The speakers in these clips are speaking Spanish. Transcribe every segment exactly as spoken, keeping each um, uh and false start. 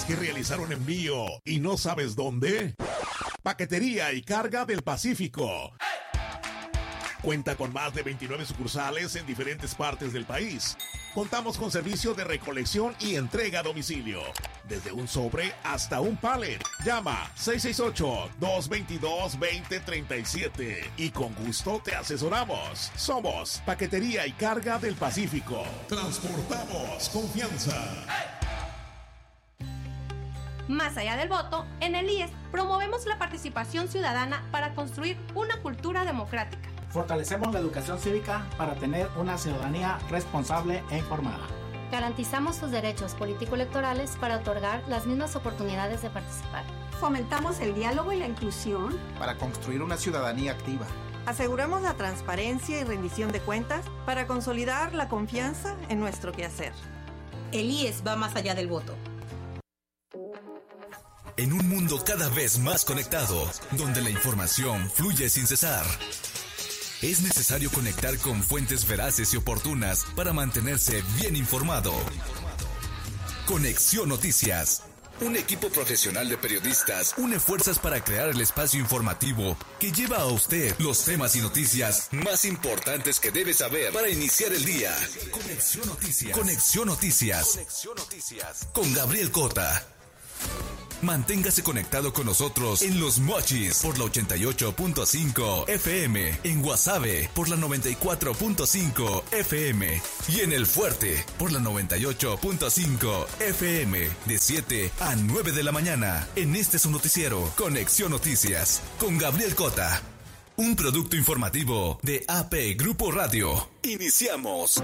que realizar un envío y no sabes dónde? Paquetería y Carga del Pacífico. Cuenta con más de veintinueve sucursales en diferentes partes del país. Contamos con servicio de recolección y entrega a domicilio, desde un sobre hasta un pallet. Llama seis seis ocho, dos dos dos, dos cero tres siete y con gusto te asesoramos. Somos Paquetería y Carga del Pacífico. Transportamos confianza. Más allá del voto, en el I E S promovemos la participación ciudadana para construir una cultura democrática. Fortalecemos la educación cívica para tener una ciudadanía responsable e informada. Garantizamos sus derechos político-electorales para otorgar las mismas oportunidades de participar. Fomentamos el diálogo y la inclusión para construir una ciudadanía activa. Aseguramos la transparencia y rendición de cuentas para consolidar la confianza en nuestro quehacer. El I E S va más allá del voto. En un mundo cada vez más conectado, donde la información fluye sin cesar, es necesario conectar con fuentes veraces y oportunas para mantenerse bien informado. Conexión Noticias. Un equipo profesional de periodistas une fuerzas para crear el espacio informativo que lleva a usted los temas y noticias más importantes que debe saber para iniciar el día. Conexión Noticias. Conexión Noticias. Conexión Noticias. Con Gabriel Cota. Manténgase conectado con nosotros en Los Mochis por la ochenta y ocho punto cinco F M, en Guasave por la noventa y cuatro punto cinco F M y en El Fuerte por la noventa y ocho punto cinco F M de siete a nueve de la mañana. En este su noticiero, Conexión Noticias, con Gabriel Cota. Un producto informativo de A P Grupo Radio. Iniciamos.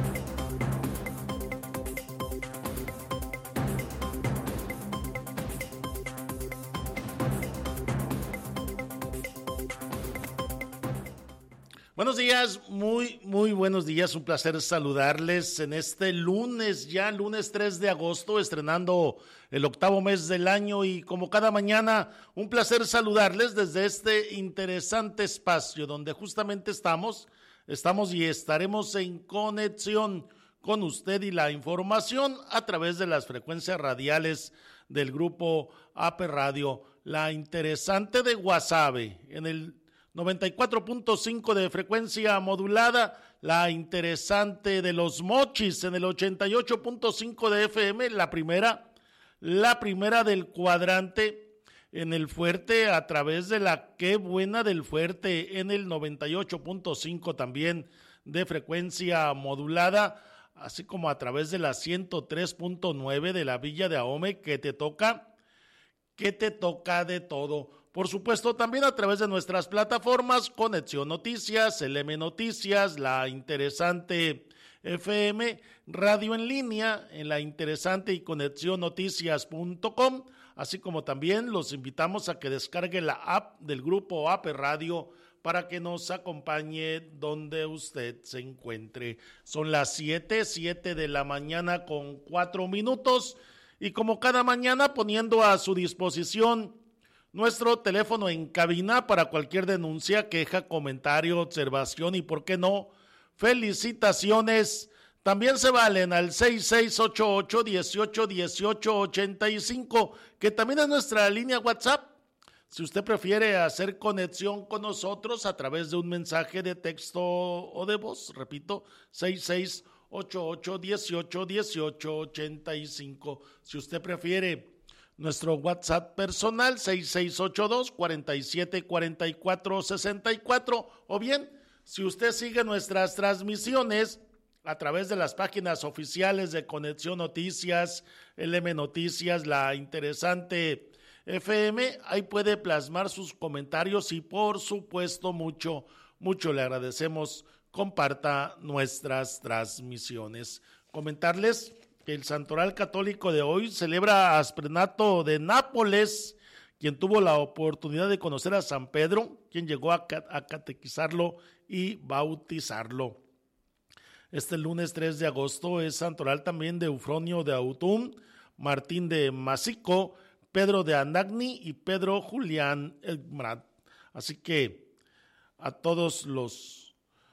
Buenos días, muy, muy buenos días, un placer saludarles en este lunes, ya lunes tres de agosto, estrenando el octavo mes del año y como cada mañana, un placer saludarles desde este interesante espacio donde justamente estamos, estamos y estaremos en conexión con usted y la información a través de las frecuencias radiales del grupo A P Radio, la interesante de Guasave, en el noventa y cuatro punto cinco de frecuencia modulada, la interesante de Los Mochis en el ochenta y ocho punto cinco de F M, la primera, la primera del cuadrante en El Fuerte a través de la Qué Buena del Fuerte en el noventa y ocho punto cinco también de frecuencia modulada, así como a través de la ciento tres punto nueve de la Villa de Ahome, que te toca, que te toca de todo. Por supuesto, también a través de nuestras plataformas, Conexión Noticias, L M Noticias, La Interesante F M, Radio en Línea, en La Interesante y Conexión Noticias punto com, así como también los invitamos a que descargue la app del grupo A P Radio para que nos acompañe donde usted se encuentre. Son las siete, siete de la mañana con cuatro minutos y como cada mañana poniendo a su disposición nuestro teléfono en cabina para cualquier denuncia, queja, comentario, observación y, ¿por qué no?, felicitaciones. También se valen al seis seis ocho ocho, dieciocho, dieciocho, ochenta y cinco, que también es nuestra línea WhatsApp. Si usted prefiere hacer conexión con nosotros a través de un mensaje de texto o de voz, repito, seis seis ocho ocho, dieciocho, dieciocho, ochenta y cinco. Si usted prefiere nuestro WhatsApp personal, seis seis ocho dos, cuatro siete, cuatro cuatro, seis cuatro, o bien, si usted sigue nuestras transmisiones a través de las páginas oficiales de Conexión Noticias, L M Noticias, La Interesante F M, ahí puede plasmar sus comentarios y por supuesto mucho, mucho le agradecemos, comparta nuestras transmisiones. Comentarles que el Santoral Católico de hoy celebra a Asprenato de Nápoles, quien tuvo la oportunidad de conocer a San Pedro, quien llegó a, a catequizarlo y bautizarlo. Este lunes tres de agosto es Santoral también de Eufronio de Autun, Martín de Masico, Pedro de Anagni y Pedro Julián Elmrat. Así que a todos los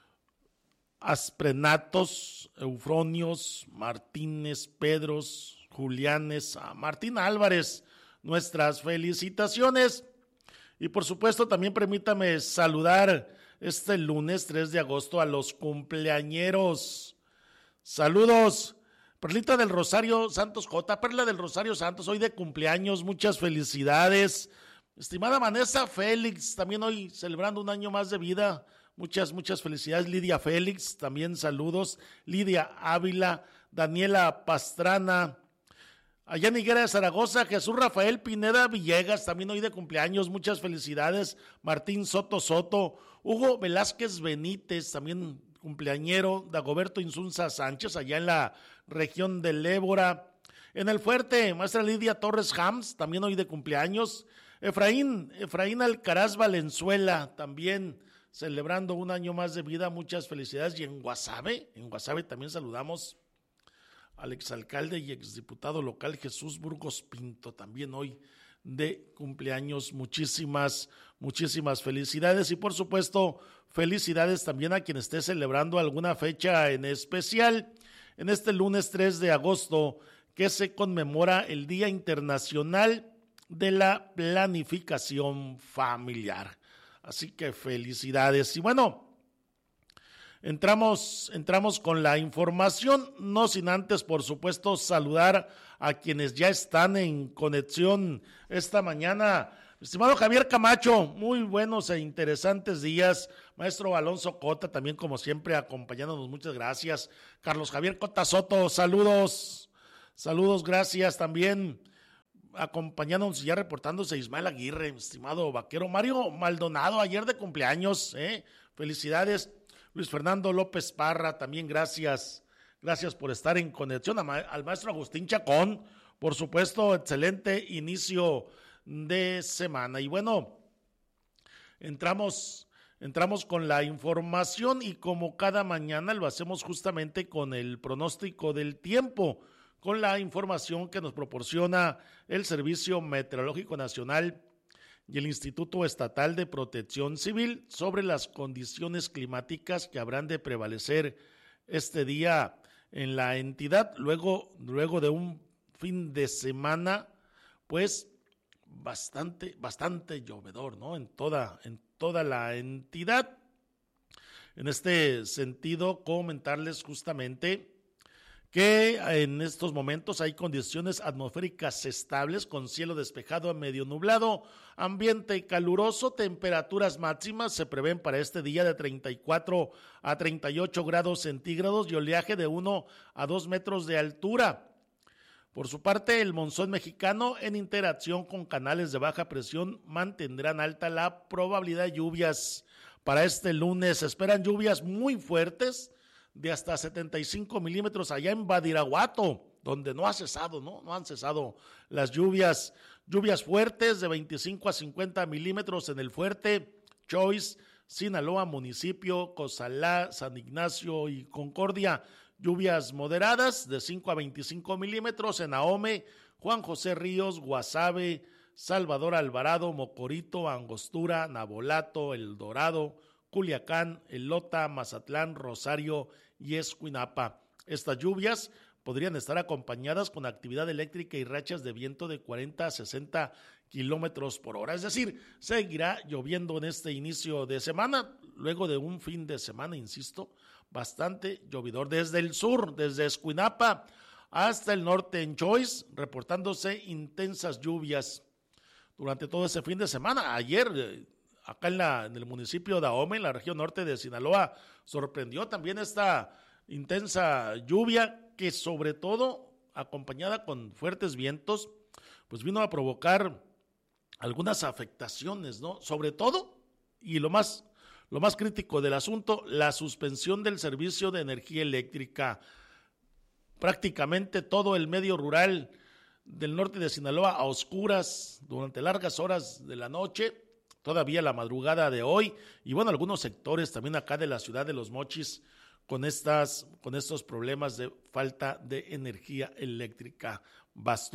Asprenatos, Eufronios, Martínez, Pedros, Julianes, a Martín Álvarez, nuestras felicitaciones. Y por supuesto también permítame saludar este lunes tres de agosto a los cumpleañeros. Saludos, Perlita del Rosario Santos J, Perla del Rosario Santos, hoy de cumpleaños, muchas felicidades. Estimada Vanessa Félix, también hoy celebrando un año más de vida, muchas, muchas felicidades. Lidia Félix, también saludos. Lidia Ávila, Daniela Pastrana, allá en Higuera de Zaragoza, Jesús Rafael Pineda Villegas, también hoy de cumpleaños, muchas felicidades. Martín Soto Soto, Hugo Velázquez Benítez, también cumpleañero. Dagoberto Insunza Sánchez, allá en la región del Ébora. En el Fuerte, maestra Lidia Torres Hams, también hoy de cumpleaños. Efraín, Efraín Alcaraz Valenzuela, también celebrando un año más de vida, muchas felicidades. Y en Guasave, en Guasave también saludamos al exalcalde y exdiputado local Jesús Burgos Pinto, también hoy de cumpleaños, muchísimas, muchísimas felicidades. Y por supuesto, felicidades también a quien esté celebrando alguna fecha en especial. En este lunes tres de agosto, que se conmemora el Día Internacional de la Planificación Familiar. Así que felicidades. Y bueno, entramos, entramos con la información, no sin antes, por supuesto, saludar a quienes ya están en conexión esta mañana. Estimado Javier Camacho, muy buenos e interesantes días. Maestro Alonso Cota, también como siempre acompañándonos, muchas gracias. Carlos Javier Cota Soto, saludos, saludos, gracias también. Acompañándonos y ya reportándose Ismael Aguirre, estimado vaquero. Mario Maldonado, ayer de cumpleaños, ¿eh? Felicidades. Luis Fernando López Parra, también gracias, gracias por estar en conexión. Al maestro Agustín Chacón, por supuesto, excelente inicio de semana. Y bueno, entramos, entramos con la información y como cada mañana lo hacemos justamente con el pronóstico del tiempo, con la información que nos proporciona el Servicio Meteorológico Nacional y el Instituto Estatal de Protección Civil sobre las condiciones climáticas que habrán de prevalecer este día en la entidad, luego, luego de un fin de semana, pues bastante, bastante llovedor, ¿no? En toda, en toda la entidad. En este sentido, comentarles justamente que en estos momentos hay condiciones atmosféricas estables con cielo despejado a medio nublado, ambiente caluroso, temperaturas máximas se prevén para este día de treinta y cuatro a treinta y ocho grados centígrados y oleaje de uno a dos metros de altura. Por su parte, el monzón mexicano en interacción con canales de baja presión mantendrán alta la probabilidad de lluvias. Para este lunes se esperan lluvias muy fuertes de hasta setenta y cinco milímetros allá en Badiraguato, donde no ha cesado, ¿no? No han cesado las lluvias, lluvias fuertes de veinticinco a cincuenta milímetros en el Fuerte, Choice, Sinaloa, Municipio, Cozalá, San Ignacio y Concordia. Lluvias moderadas de cinco a veinticinco milímetros en Ahome, Juan José Ríos, Guasave, Salvador Alvarado, Mocorito, Angostura, Nabolato, El Dorado, Culiacán, Elota, Mazatlán, Rosario y Escuinapa. Estas lluvias podrían estar acompañadas con actividad eléctrica y rachas de viento de cuarenta a sesenta kilómetros por hora. Es decir, seguirá lloviendo en este inicio de semana, luego de un fin de semana, insisto, bastante llovidor desde el sur, desde Escuinapa hasta el norte en Choice, reportándose intensas lluvias durante todo ese fin de semana. Ayer, acá en, la, en el municipio de Ahome, en la región norte de Sinaloa, sorprendió también esta intensa lluvia que sobre todo, acompañada con fuertes vientos, pues vino a provocar algunas afectaciones, ¿no? Sobre todo, y lo más, lo más crítico del asunto, la suspensión del servicio de energía eléctrica. Prácticamente todo el medio rural del norte de Sinaloa a oscuras durante largas horas de la noche, todavía la madrugada de hoy, y bueno, algunos sectores también acá de la ciudad de Los Mochis con estas, con estos problemas de falta de energía eléctrica. Bastó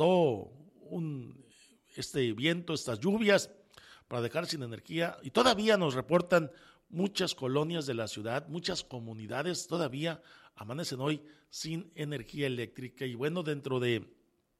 un, este viento, estas lluvias, para dejar sin energía, y todavía nos reportan muchas colonias de la ciudad, muchas comunidades todavía amanecen hoy sin energía eléctrica. Y bueno, dentro de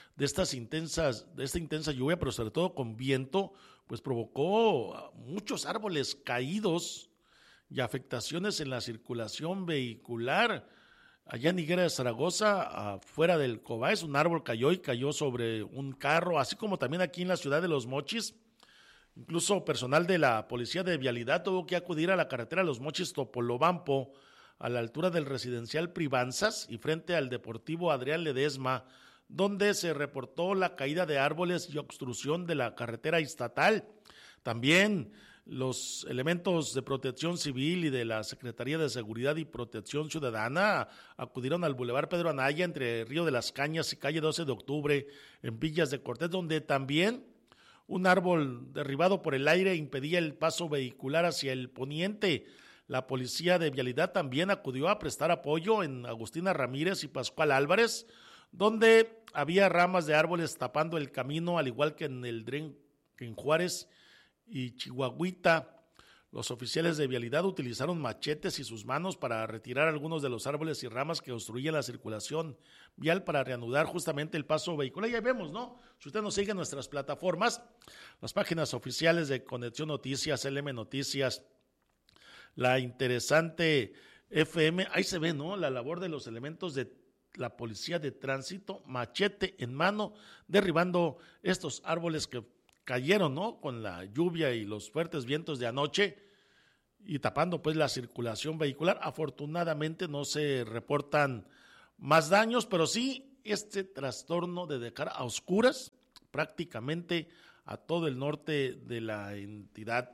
de estas intensas, de esta intensa lluvia, pero sobre todo con viento, pues provocó muchos árboles caídos y afectaciones en la circulación vehicular. Allá en Higuera de Zaragoza, afuera del Cobáez, un árbol cayó y cayó sobre un carro, así como también aquí en la ciudad de Los Mochis. Incluso personal de la Policía de Vialidad tuvo que acudir a la carretera Los Mochis-Topolobampo, a la altura del residencial Privanzas y frente al Deportivo Adrián Ledesma, donde se reportó la caída de árboles y obstrucción de la carretera estatal. También los elementos de Protección Civil y de la Secretaría de Seguridad y Protección Ciudadana acudieron al Boulevard Pedro Anaya entre Río de las Cañas y calle doce de octubre en Villas de Cortés, donde también un árbol derribado por el aire impedía el paso vehicular hacia el poniente. La Policía de Vialidad también acudió a prestar apoyo en Agustina Ramírez y Pascual Álvarez, donde había ramas de árboles tapando el camino, al igual que en el Dren, en Juárez y Chihuahuita. Los oficiales de Vialidad utilizaron machetes y sus manos para retirar algunos de los árboles y ramas que obstruían la circulación vial para reanudar justamente el paso vehicular. Ya vemos, ¿no? Si usted nos sigue en nuestras plataformas, las páginas oficiales de Conexión Noticias, L M Noticias, la interesante F M, ahí se ve, ¿no? La labor de los elementos de la Policía de Tránsito, machete en mano, derribando estos árboles que cayeron, ¿no? Con la lluvia y los fuertes vientos de anoche y tapando pues la circulación vehicular. Afortunadamente no se reportan más daños, pero sí este trastorno de dejar a oscuras prácticamente a todo el norte de la entidad.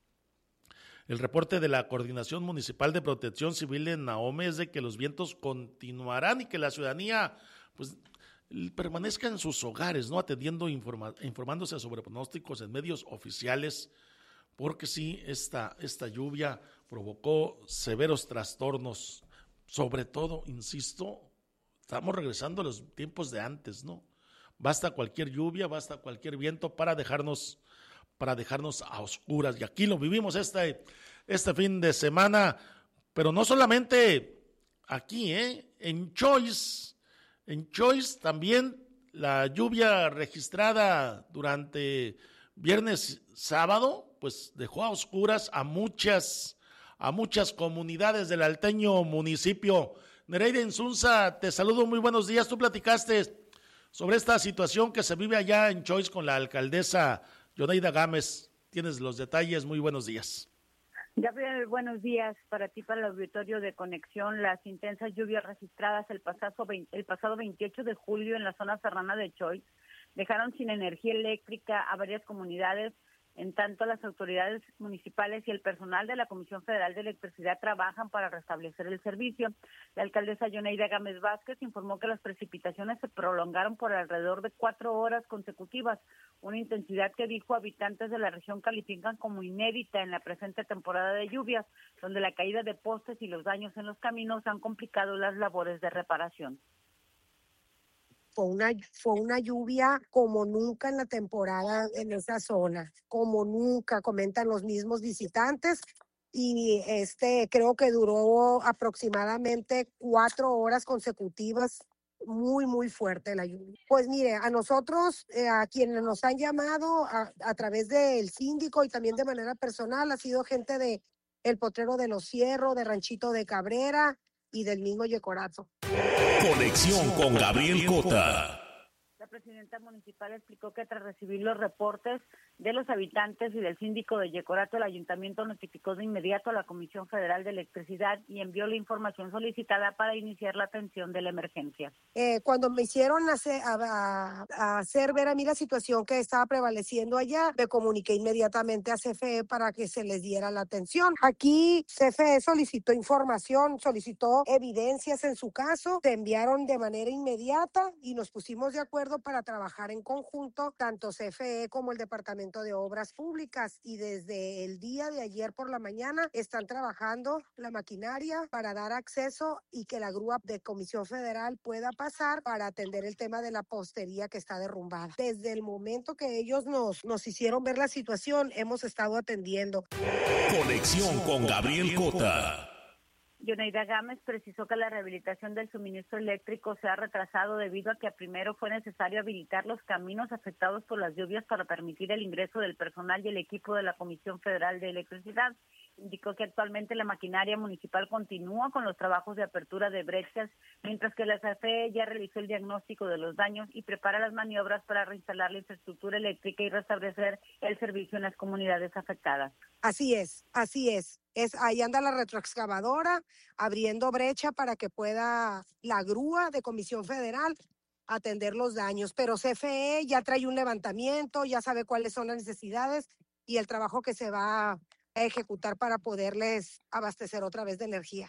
El reporte de la Coordinación Municipal de Protección Civil en Nahome es de que los vientos continuarán y que la ciudadanía pues permanezca en sus hogares, ¿no? Atendiendo, informa, informándose sobre pronósticos en medios oficiales, porque sí, esta, esta lluvia provocó severos trastornos. Sobre todo, insisto, estamos regresando a los tiempos de antes, ¿no? Basta cualquier lluvia, basta cualquier viento para dejarnos, para dejarnos a oscuras. Y aquí lo vivimos este, este fin de semana, pero no solamente aquí, ¿eh? En Choice. En Choice también la lluvia registrada durante viernes, sábado, pues dejó a oscuras a muchas, a muchas comunidades del alteño municipio. Nereida Insunza, te saludo, muy buenos días. Tú platicaste sobre esta situación que se vive allá en Choice con la alcaldesa Yoneida Gámez. Tienes los detalles, muy buenos días. Gabriel, buenos días para ti, para el auditorio de Conexión. Las intensas lluvias registradas el pasado, el pasado veintiocho de julio en la zona serrana de Choice dejaron sin energía eléctrica a varias comunidades, en tanto las autoridades municipales y el personal de la Comisión Federal de Electricidad trabajan para restablecer el servicio. La alcaldesa Yoneida Gámez Vázquez informó que las precipitaciones se prolongaron por alrededor de cuatro horas consecutivas, una intensidad que dijo habitantes de la región califican como inédita en la presente temporada de lluvias, donde la caída de postes y los daños en los caminos han complicado las labores de reparación. Fue una, fue una lluvia como nunca en la temporada en esa zona, como nunca, comentan los mismos visitantes, y este creo que duró aproximadamente cuatro horas consecutivas, muy, muy fuerte la lluvia. Pues mire, a nosotros, eh, a quienes nos han llamado a, a través del síndico y también de manera personal, ha sido gente de El Potrero de los Cierros, de Ranchito de Cabrera y del mismo Yecorato. Conexión con Gabriel Cota. La presidenta municipal explicó que tras recibir los reportes de los habitantes y del síndico de Yecorato, el ayuntamiento notificó de inmediato a la Comisión Federal de Electricidad y envió la información solicitada para iniciar la atención de la emergencia. Eh, cuando me hicieron hacer, a, a hacer ver a mí la situación que estaba prevaleciendo allá, me comuniqué inmediatamente a C F E para que se les diera la atención. Aquí C F E solicitó información, solicitó evidencias en su caso, se enviaron de manera inmediata y nos pusimos de acuerdo para trabajar en conjunto, tanto C F E como el Departamento de Obras Públicas, y desde el día de ayer por la mañana están trabajando la maquinaria para dar acceso y que la grúa de Comisión Federal pueda pasar para atender el tema de la postería que está derrumbada. Desde el momento que ellos nos, nos hicieron ver la situación, hemos estado atendiendo. Conexión con Gabriel Cota. Yoneida Gámez precisó que la rehabilitación del suministro eléctrico se ha retrasado debido a que primero fue necesario habilitar los caminos afectados por las lluvias para permitir el ingreso del personal y el equipo de la Comisión Federal de Electricidad. Indicó que actualmente la maquinaria municipal continúa con los trabajos de apertura de brechas, mientras que la C F E ya realizó el diagnóstico de los daños y prepara las maniobras para reinstalar la infraestructura eléctrica y restablecer el servicio en las comunidades afectadas. Así es, así es. Es, ahí anda la retroexcavadora abriendo brecha para que pueda la grúa de Comisión Federal atender los daños. Pero C F E ya trae un levantamiento, ya sabe cuáles son las necesidades y el trabajo que se va a ejecutar para poderles abastecer otra vez de energía.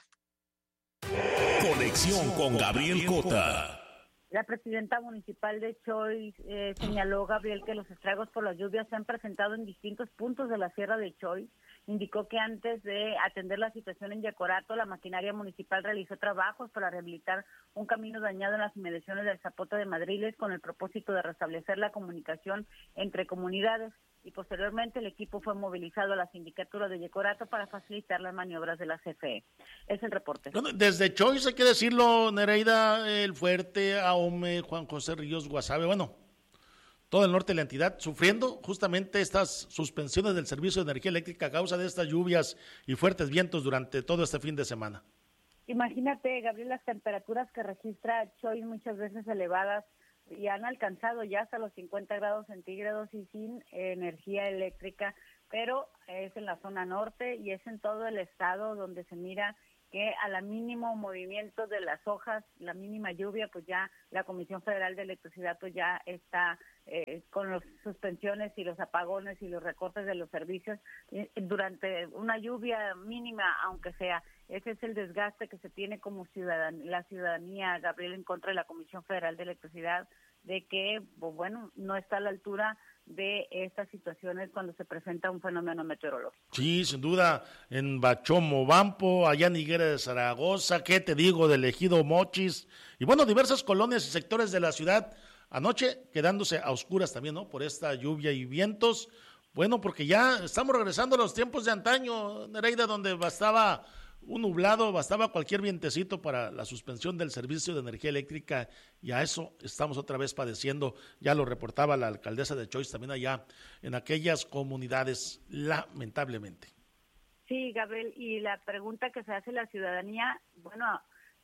Conexión con Gabriel Cota. La presidenta municipal de Choix eh, señaló, Gabriel, que los estragos por las lluvias se han presentado en distintos puntos de la sierra de Choix. Indicó que antes de atender la situación en Yacorato, la maquinaria municipal realizó trabajos para rehabilitar un camino dañado en las inmediaciones del Zapote de Madriles con el propósito de restablecer la comunicación entre comunidades. Y posteriormente el equipo fue movilizado a la sindicatura de Yacorato para facilitar las maniobras de la C F E. Es el reporte. Desde Choix hay que decirlo, Nereida, El Fuerte, Ahome, Juan José Ríos, Guasave, bueno, todo el norte de la entidad sufriendo justamente estas suspensiones del servicio de energía eléctrica a causa de estas lluvias y fuertes vientos durante todo este fin de semana. Imagínate, Gabriel, las temperaturas que registra Choix muchas veces elevadas y han alcanzado ya hasta los cincuenta grados centígrados y sin eh, energía eléctrica, pero es en la zona norte y es en todo el estado donde se mira que a la mínimo movimiento de las hojas, la mínima lluvia, pues ya la Comisión Federal de Electricidad pues ya está eh, con las suspensiones y los apagones y los recortes de los servicios eh, durante una lluvia mínima, aunque sea. Ese es el desgaste que se tiene como ciudadan la ciudadanía, Gabriel, en contra de la Comisión Federal de Electricidad, de que, pues, bueno, no está a la altura de estas situaciones cuando se presenta un fenómeno meteorológico. Sí, sin duda, en Bachomo, Bampo, allá en Higuera de Zaragoza, ¿qué te digo? Del Ejido Mochis, y bueno, diversas colonias y sectores de la ciudad, anoche quedándose a oscuras también, ¿no? Por esta lluvia y vientos, bueno, porque ya estamos regresando a los tiempos de antaño, Nereida, donde bastaba un nublado, bastaba cualquier vientecito para la suspensión del servicio de energía eléctrica y a eso estamos otra vez padeciendo, ya lo reportaba la alcaldesa de Choix también allá en aquellas comunidades, lamentablemente. Sí, Gabriel, y la pregunta que se hace la ciudadanía, bueno,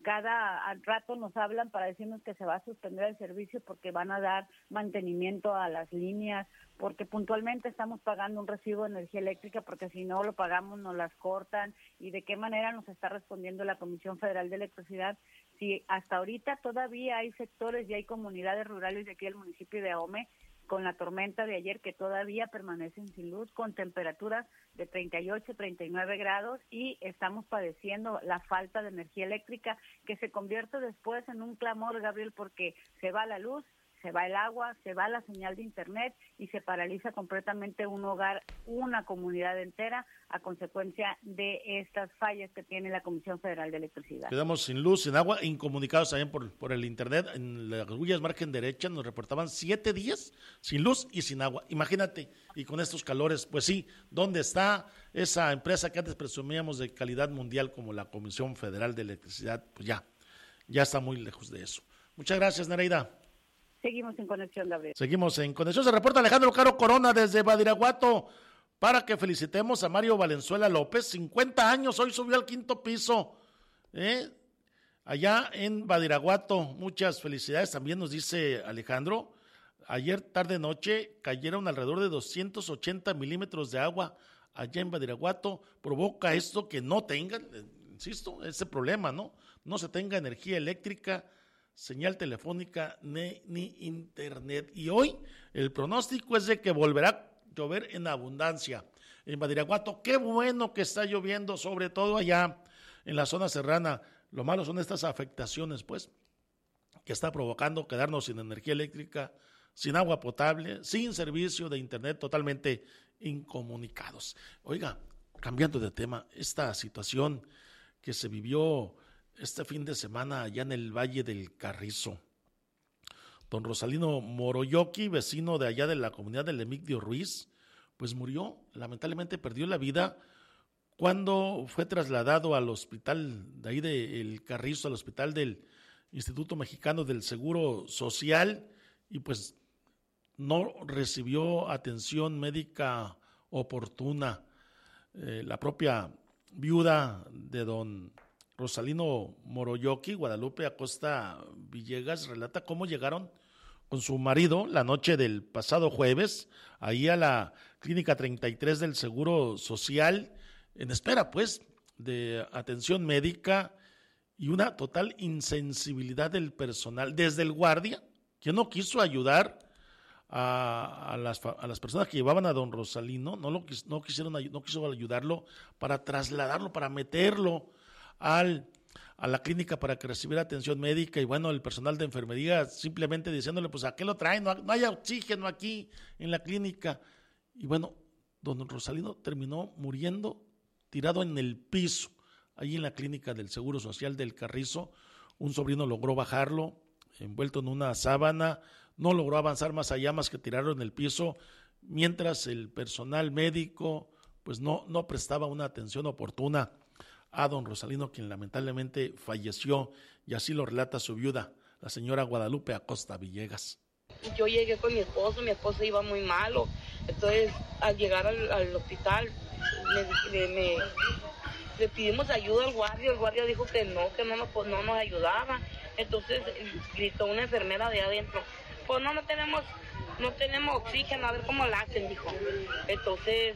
cada rato nos hablan para decirnos que se va a suspender el servicio porque van a dar mantenimiento a las líneas, porque puntualmente estamos pagando un recibo de energía eléctrica, porque si no lo pagamos nos las cortan, y de qué manera nos está respondiendo la Comisión Federal de Electricidad, si hasta ahorita todavía hay sectores y hay comunidades rurales de aquí del municipio de Ahome, con la tormenta de ayer, que todavía permanecen sin luz, con temperaturas de treinta y ocho, treinta y nueve grados, y estamos padeciendo la falta de energía eléctrica, que se convierte después en un clamor, Gabriel, porque se va la luz, se va el agua, se va la señal de internet y se paraliza completamente un hogar, una comunidad entera, a consecuencia de estas fallas que tiene la Comisión Federal de Electricidad. Quedamos sin luz, sin agua, incomunicados también por, por el internet. En las Gullas margen derecha nos reportaban siete días sin luz y sin agua. Imagínate, y con estos calores, pues sí, ¿dónde está esa empresa que antes presumíamos de calidad mundial como la Comisión Federal de Electricidad? Pues ya, ya está muy lejos de eso. Muchas gracias, Nereida. Seguimos en conexión, Gabriel. Seguimos en conexión. Se reporta Alejandro Caro Corona desde Badiraguato para que felicitemos a Mario Valenzuela López. cincuenta años, hoy subió al quinto piso. ¿eh? Allá en Badiraguato. Muchas felicidades. También nos dice Alejandro. Ayer tarde noche cayeron alrededor de doscientos ochenta milímetros de agua allá en Badiraguato. Provoca esto que no tengan, insisto, ese problema, ¿no? No se tenga energía eléctrica, señal telefónica ni, ni internet. Y hoy el pronóstico es de que volverá a llover en abundancia en Badiraguato. Qué bueno que está lloviendo, sobre todo allá en la zona serrana. Lo malo son estas afectaciones, pues, que está provocando quedarnos sin energía eléctrica, sin agua potable, sin servicio de internet, totalmente incomunicados. Oiga, cambiando de tema, esta situación que se vivió este fin de semana allá en el Valle del Carrizo. Don Rosalino Moroyoki, vecino de allá de la comunidad del Emigdio Ruiz, pues murió, lamentablemente perdió la vida cuando fue trasladado al hospital de ahí de El Carrizo, al hospital del Instituto Mexicano del Seguro Social, y pues no recibió atención médica oportuna. Eh, la propia viuda de don Rosalino Moroyoki, Guadalupe Acosta Villegas, relata cómo llegaron con su marido la noche del pasado jueves, ahí a la Clínica treinta y tres del Seguro Social, en espera pues de atención médica, y una total insensibilidad del personal, desde el guardia, que no quiso ayudar a, a, las, a las personas que llevaban a don Rosalino, no, lo, no, quisieron, no quiso ayudarlo para trasladarlo, para meterlo al... a la clínica para que recibiera atención médica, y bueno, el personal de enfermería simplemente diciéndole, pues ¿a qué lo traen? No, no hay oxígeno aquí en la clínica. Y bueno, don Rosalino terminó muriendo tirado en el piso, ahí en la clínica del Seguro Social del Carrizo. Un sobrino logró bajarlo, envuelto en una sábana, no logró avanzar más allá, más que tirarlo en el piso, mientras el personal médico pues no, no prestaba una atención oportuna a don Rosalino, quien lamentablemente falleció, y así lo relata su viuda, la señora Guadalupe Acosta Villegas. Yo llegué con mi esposo, mi esposo iba muy malo, entonces al llegar al, al hospital me, me, me, le pedimos ayuda al guardia, el guardia dijo que no, que no nos, no nos ayudaba, entonces gritó una enfermera de adentro, pues no, no tenemos, no tenemos oxígeno, a ver cómo la hacen, dijo. Entonces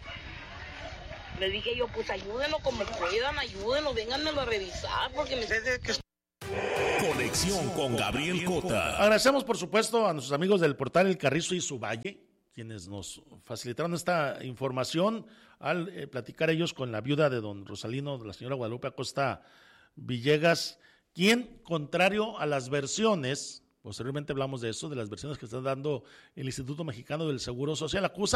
le dije yo, pues ayúdenlo como puedan, ayúdenlo, vénganmelo a revisar, porque me sé que... Conexión con Gabriel Cota. Agradecemos, por supuesto, a nuestros amigos del portal El Carrizo y su Valle, quienes nos facilitaron esta información al eh, platicar ellos con la viuda de don Rosalino, la señora Guadalupe Acosta Villegas, quien, contrario a las versiones, posteriormente hablamos de eso, de las versiones que está dando el Instituto Mexicano del Seguro Social, acusa